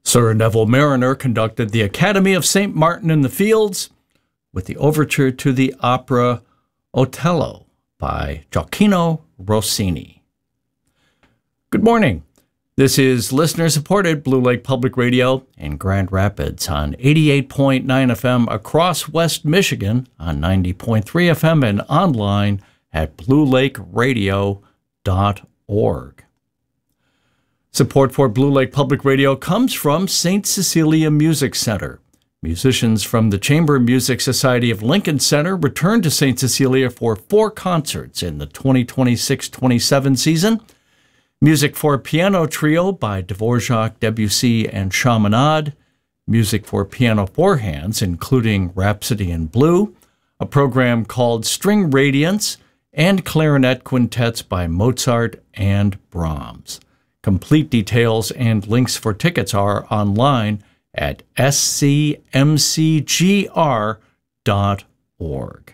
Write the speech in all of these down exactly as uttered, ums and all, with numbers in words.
Sir Neville Marriner conducted the Academy of Saint Martin in the Fields with the overture to the opera Otello by Gioacchino Rossini. Good morning. This is listener-supported Blue Lake Public Radio in Grand Rapids on eighty-eight point nine F M across West Michigan, on ninety point three F M, and online at blue lake radio dot org. Support for Blue Lake Public Radio comes from Saint Cecilia Music Center. Musicians from the Chamber Music Society of Lincoln Center returned to Saint Cecilia for four concerts in the twenty twenty-six twenty-seven season. Music for Piano Trio by Dvorak, Debussy, and Chaminade. Music for piano four hands, including Rhapsody in Blue, a program called String Radiance, and clarinet quintets by Mozart and Brahms. Complete details and links for tickets are online at s c m c g r dot org.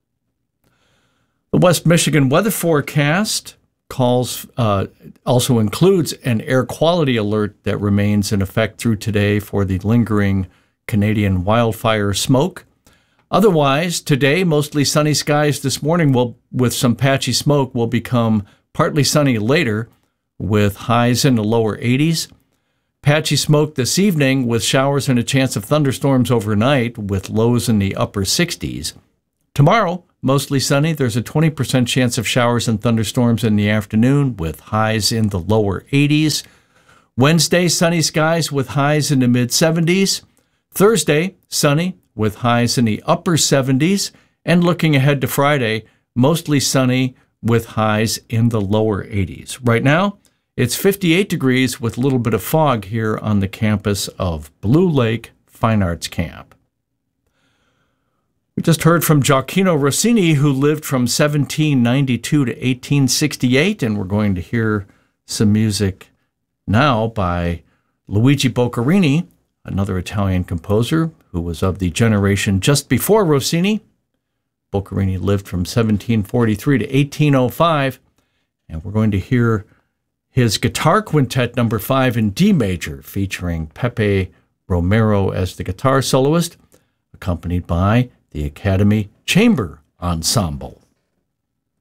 The West Michigan weather forecast calls uh, also includes an air quality alert that remains in effect through today for the lingering Canadian wildfire smoke. Otherwise, today, mostly sunny skies this morning will, with some patchy smoke, will become partly sunny later with highs in the lower eighties. Patchy smoke this evening with showers and a chance of thunderstorms overnight with lows in the upper sixties. Tomorrow, mostly sunny. There's a twenty percent chance of showers and thunderstorms in the afternoon with highs in the lower eighties. Wednesday, sunny skies with highs in the mid seventies. Thursday, sunny with highs in the upper seventies. And looking ahead to Friday, mostly sunny with highs in the lower eighties. Right now, it's fifty-eight degrees with a little bit of fog here on the campus of Blue Lake Fine Arts Camp. We just heard from Gioacchino Rossini, who lived from seventeen ninety-two to eighteen sixty-eight, and we're going to hear some music now by Luigi Boccherini, another Italian composer who was of the generation just before Rossini. Boccherini lived from seventeen forty-three to eighteen oh five, and we're going to hear his guitar quintet number five in D major, featuring Pepe Romero as the guitar soloist, accompanied by the Academy Chamber Ensemble.